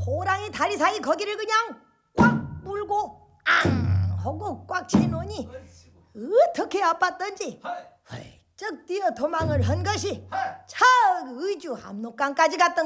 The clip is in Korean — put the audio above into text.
호랑이 다리 사이 거기를 그냥 꽉 물고 앙 하고 꽉 채놓으니 어떻게 아팠던지 훌쩍 뛰어 도망을 한 것이 차 의주 압록강까지 갔던